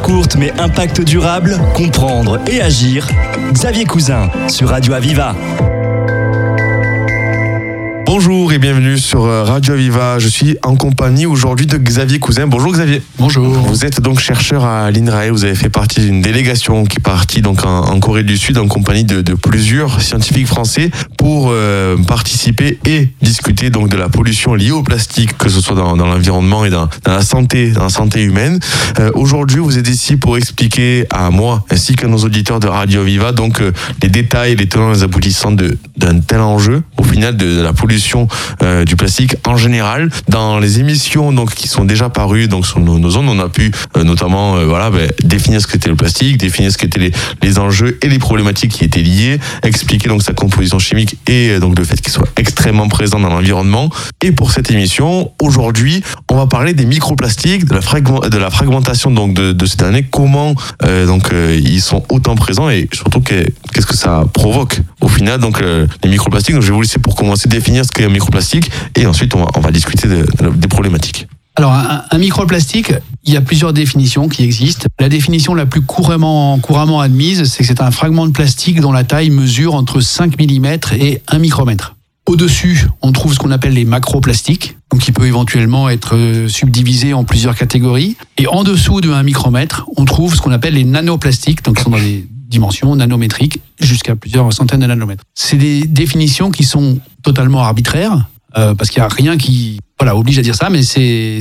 courte mais impact durable, comprendre et agir. Xavier Cousin sur Radio Aviva. Bonjour et bienvenue sur Radio Aviva. Je suis en compagnie aujourd'hui de Xavier Cousin. Bonjour Xavier. Bonjour. Vous êtes donc chercheur à l'INRAE. Vous avez fait partie d'une délégation qui est partie donc en Corée du Sud en compagnie de plusieurs scientifiques français pour participer et discuter donc de la pollution liée au plastique, que ce soit dans l'environnement et dans la santé humaine. Aujourd'hui, vous êtes ici pour expliquer à moi ainsi qu'à nos auditeurs de Radio Aviva donc les détails, les tenants et les aboutissants d'un tel enjeu au final de la pollution du plastique en général. Dans les émissions donc qui sont déjà parues donc sur nos ondes, on a pu notamment définir ce qu'était le plastique, définir ce qu'étaient les enjeux et les problématiques qui étaient liées, expliquer donc sa composition chimique et donc le fait qu'il soit extrêmement présent dans l'environnement. Et pour cette émission, aujourd'hui, on va parler des microplastiques, de la fragmentation donc de ces derniers, comment ils sont autant présents et surtout qu'est-ce que ça provoque au final donc les microplastiques. Donc je vais vous laisser pour commencer définir ce qu'est un microplastique et ensuite on va discuter des problématiques. Alors un microplastique, il y a plusieurs définitions qui existent. La définition la plus couramment admise, c'est que c'est un fragment de plastique dont la taille mesure entre 5 mm et 1 micromètre. Au-dessus, on trouve ce qu'on appelle les macroplastiques, donc qui peut éventuellement être subdivisé en plusieurs catégories. Et en dessous de 1 micromètre, on trouve ce qu'on appelle les nanoplastiques, donc qui sont dans des dimensions nanométriques jusqu'à plusieurs centaines de nanomètres. C'est des définitions qui sont totalement arbitraires, parce qu'il n'y a rien qui oblige à dire ça, mais c'est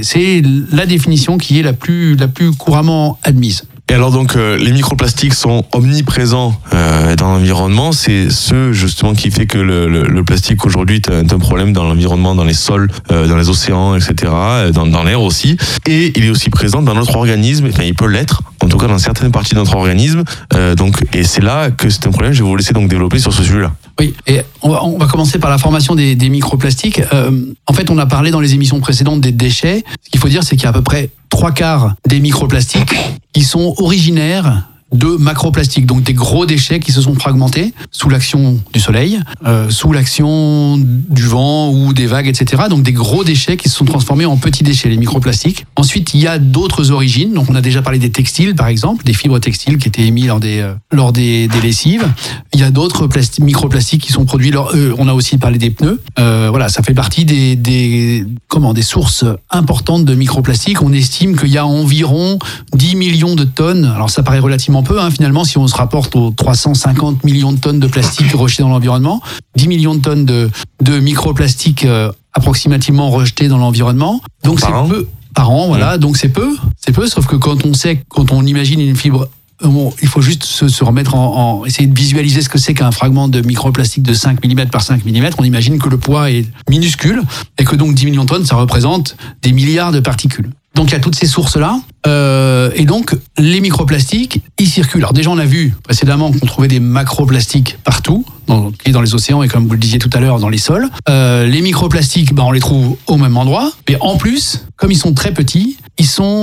la définition qui est la plus couramment admise. Et alors donc les microplastiques sont omniprésents dans l'environnement. C'est ce justement qui fait que le plastique aujourd'hui est un problème dans l'environnement, dans les sols, dans les océans, etc., dans l'air aussi. Et il est aussi présent dans notre organisme. Enfin, il peut l'être, en tout cas dans certaines parties de notre organisme. Et c'est là que c'est un problème. Je vais vous laisser donc développer sur ce sujet-là. Oui, et on va commencer par la formation des microplastiques. En fait, on a parlé dans les émissions précédentes des déchets. Ce qu'il faut dire, c'est qu'il y a à peu près 3/4 des microplastiques qui sont originaires de macroplastiques, donc des gros déchets qui se sont fragmentés sous l'action du soleil, sous l'action du vent ou des vagues, etc. Donc des gros déchets qui se sont transformés en petits déchets, les microplastiques. Ensuite, il y a d'autres origines. Donc on a déjà parlé des textiles, par exemple, des fibres textiles qui étaient émises lors des lessives. Il y a d'autres microplastiques qui sont produits. On a aussi parlé des pneus. Ça fait partie des sources importantes de microplastiques. On estime qu'il y a environ 10 millions de tonnes. Alors ça paraît relativement peu, finalement, si on se rapporte aux 350 millions de tonnes de plastique rejetés dans l'environnement, 10 millions de tonnes de microplastiques approximativement rejetés dans l'environnement. Donc c'est peu par an, voilà. Donc c'est peu, sauf que quand on imagine une fibre, il faut juste se remettre essayer de visualiser ce que c'est qu'un fragment de microplastique de 5 mm par 5 mm. On imagine que le poids est minuscule et que donc 10 millions de tonnes, ça représente des milliards de particules. Donc il y a toutes ces sources-là, et donc les microplastiques, ils circulent. Alors déjà on a vu précédemment qu'on trouvait des macroplastiques partout, dans les océans et comme vous le disiez tout à l'heure, dans les sols. Les microplastiques, on les trouve au même endroit, mais en plus, comme ils sont très petits, ils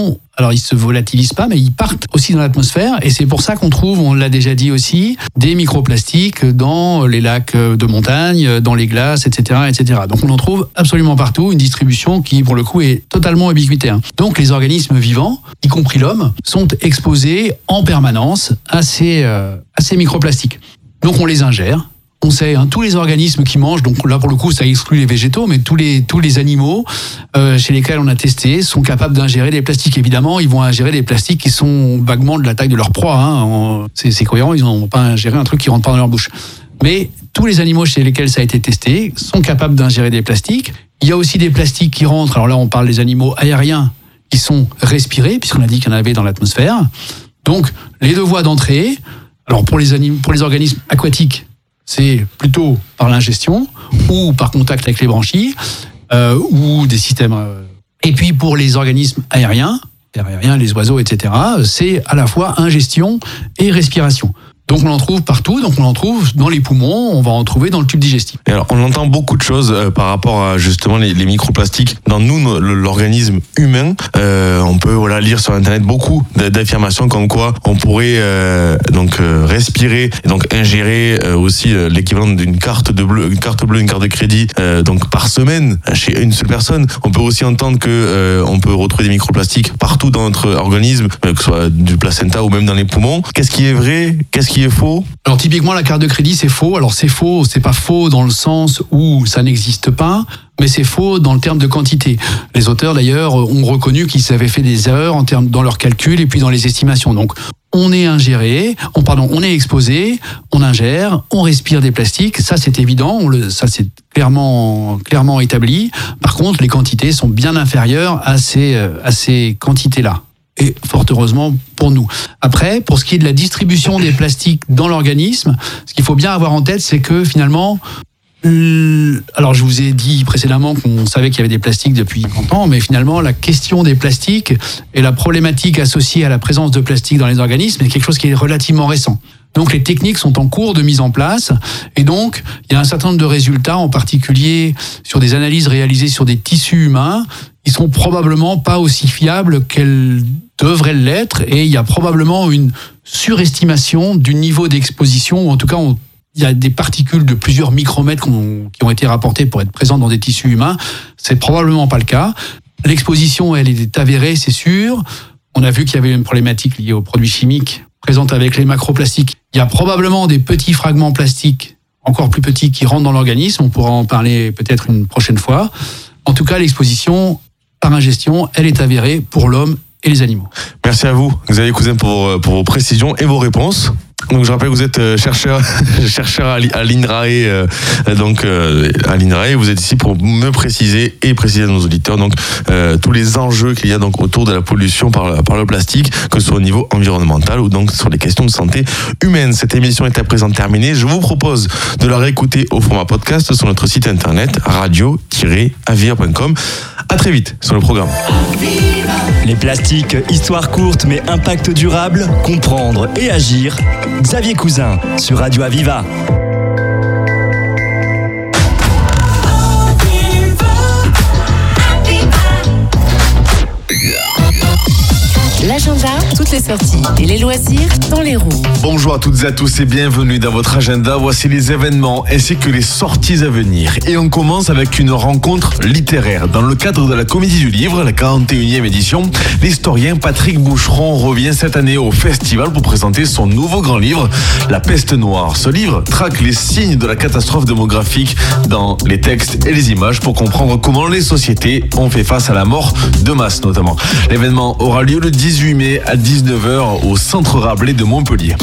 se volatilisent pas, mais ils partent aussi dans l'atmosphère, et c'est pour ça qu'on trouve, on l'a déjà dit aussi, des microplastiques dans les lacs de montagne, dans les glaces, etc., etc. Donc on en trouve absolument partout, une distribution qui, pour le coup, est totalement ubiquitaire. Donc les organismes vivants, y compris l'homme, sont exposés en permanence à ces microplastiques. Donc on les ingère. On sait, tous les organismes qui mangent, donc là pour le coup ça exclut les végétaux, mais tous les animaux chez lesquels on a testé sont capables d'ingérer des plastiques. Évidemment, ils vont ingérer des plastiques qui sont vaguement de la taille de leur proie. C'est cohérent, ils n'ont pas ingéré un truc qui rentre pas dans leur bouche. Mais tous les animaux chez lesquels ça a été testé sont capables d'ingérer des plastiques. Il y a aussi des plastiques qui rentrent, alors là on parle des animaux aériens qui sont respirés, puisqu'on a dit qu'il y en avait dans l'atmosphère. Donc les deux voies d'entrée, alors pour les organismes aquatiques, c'est plutôt par l'ingestion ou par contact avec les branchies ou des systèmes. Et puis pour les organismes aériens, les oiseaux, etc., c'est à la fois ingestion et respiration. Donc on en trouve partout, donc on en trouve dans les poumons, on va en trouver dans le tube digestif. Et alors, on entend beaucoup de choses par rapport à justement les microplastiques dans l'organisme humain. On peut lire sur internet beaucoup d'affirmations comme quoi on pourrait respirer et donc ingérer aussi l'équivalent d'une carte bleue, une carte de crédit donc par semaine chez une seule personne. On peut aussi entendre que on peut retrouver des microplastiques partout dans notre organisme, que ce soit du placenta ou même dans les poumons. Qu'est-ce qui est vrai? Qu'est-ce qui est faux? Alors typiquement la carte de crédit c'est faux. Alors c'est faux, c'est pas faux dans le sens où ça n'existe pas, mais c'est faux dans le terme de quantité. Les auteurs d'ailleurs ont reconnu qu'ils avaient fait des erreurs en termes dans leurs calculs et puis dans les estimations. Donc on est on est exposé, on ingère, on respire des plastiques, ça c'est évident, ça c'est clairement établi. Par contre, les quantités sont bien inférieures à ces quantités-là. Et fort heureusement pour nous. Après, pour ce qui est de la distribution des plastiques dans l'organisme, ce qu'il faut bien avoir en tête, c'est que finalement, alors je vous ai dit précédemment qu'on savait qu'il y avait des plastiques depuis longtemps, mais finalement la question des plastiques et la problématique associée à la présence de plastique dans les organismes est quelque chose qui est relativement récent. Donc les techniques sont en cours de mise en place et donc il y a un certain nombre de résultats, en particulier sur des analyses réalisées sur des tissus humains, qui sont probablement pas aussi fiables qu'elles devraient l'être et il y a probablement une surestimation du niveau d'exposition, ou en tout cas il y a des particules de plusieurs micromètres qui ont été rapportées pour être présentes dans des tissus humains. C'est probablement pas le cas. L'exposition, elle est avérée, c'est sûr. On a vu qu'il y avait une problématique liée aux produits chimiques présente avec les macroplastiques. Il y a probablement des petits fragments plastiques, encore plus petits, qui rentrent dans l'organisme. On pourra en parler peut-être une prochaine fois. En tout cas, l'exposition par ingestion, elle est avérée pour l'homme et les animaux. Merci à vous, Xavier Cousin, pour vos précisions et vos réponses. Donc je rappelle que vous êtes chercheur à l'INRAE, à l'INRAE, vous êtes ici pour me préciser et préciser à nos auditeurs tous les enjeux qu'il y a donc autour de la pollution par le plastique, que ce soit au niveau environnemental ou donc sur les questions de santé humaine. Cette émission est à présent terminée. Je vous propose de la réécouter au format podcast sur notre site internet radio-avir.com. À très vite sur le programme. Les plastiques, histoire courte mais impact durable, comprendre et agir. Xavier Cousin sur Radio Aviva. L'agenda, toutes les sorties et les loisirs dans les roues. Bonjour à toutes et à tous et bienvenue dans votre agenda. Voici les événements ainsi que les sorties à venir. Et on commence avec une rencontre littéraire. Dans le cadre de la Comédie du Livre, la 41e édition, l'historien Patrick Boucheron revient cette année au festival pour présenter son nouveau grand livre, La Peste Noire. Ce livre traque les signes de la catastrophe démographique dans les textes et les images pour comprendre comment les sociétés ont fait face à la mort de masse notamment. L'événement aura lieu le 18 mai à 19h au Centre Rabelais de Montpellier.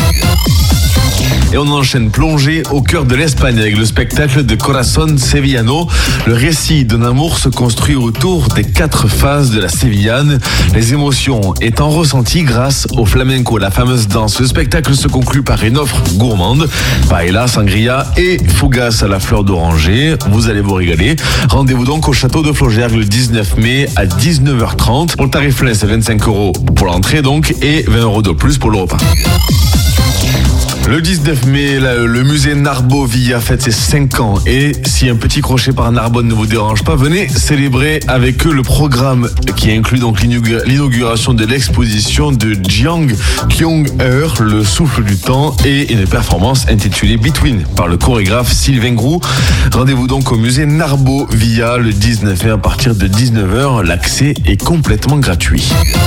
Et on enchaîne plongée au cœur de l'Espagne avec le spectacle de Corazón Sevillano. Le récit d'un amour se construit autour des 4 phases de la Sévillane. Les émotions étant ressenties grâce au flamenco, la fameuse danse. Le spectacle se conclut par une offre gourmande. Paella, sangria et fougasse à la fleur d'oranger. Vous allez vous régaler. Rendez-vous donc au château de Flaugergue le 19 mai à 19h30. Pour le tarif plein, c'est 25 € pour l'entrée donc et 20 € de plus pour le repas. Le 19 mai, le musée Narbonne fête ses 5 ans et si un petit crochet par Narbonne ne vous dérange pas, venez célébrer avec eux le programme qui inclut donc l'inauguration de l'exposition de Jiang Kyung-heur, le souffle du temps et une performance intitulée Between par le chorégraphe Sylvain Groux. Rendez-vous donc au musée Narbonne le 19 mai à partir de 19h. L'accès est complètement gratuit.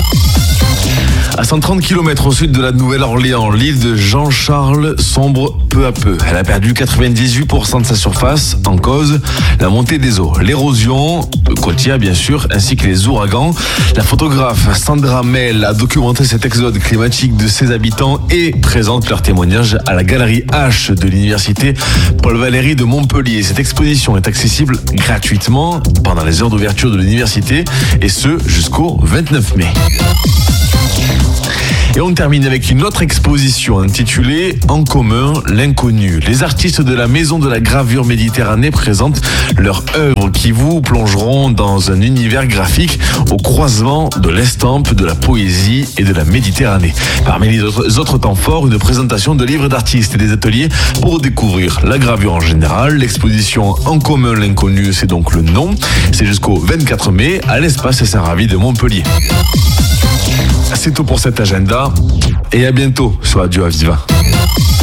À 130 km au sud de la Nouvelle-Orléans, l'île de Jean-Charles sombre peu à peu. Elle a perdu 98% de sa surface, en cause la montée des eaux, l'érosion côtière bien sûr, ainsi que les ouragans. La photographe Sandra Mel a documenté cet exode climatique de ses habitants et présente leur témoignage à la galerie H de l'université Paul Valéry de Montpellier. Cette exposition est accessible gratuitement pendant les heures d'ouverture de l'université et ce jusqu'au 29 mai. Et on termine avec une autre exposition intitulée « En commun, l'inconnu ». Les artistes de la Maison de la Gravure Méditerranée présentent leurs œuvres qui vous plongeront dans un univers graphique au croisement de l'estampe, de la poésie et de la Méditerranée. Parmi les autres temps forts, une présentation de livres d'artistes et des ateliers pour découvrir la gravure en général. L'exposition « En commun, l'inconnu », c'est donc le nom. C'est jusqu'au 24 mai à l'espace Saint-Ravi de Montpellier. C'est tout pour cet agenda et à bientôt sur Radio Aviva.